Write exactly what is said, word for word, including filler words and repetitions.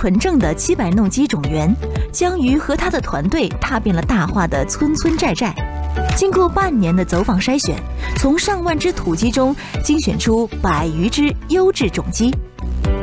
纯正的七百弄基种源，江鱼和他的团队踏遍了大化的村村寨寨。经过半年的走访筛选，从上万只土鸡中精选出百余只优质种鸡。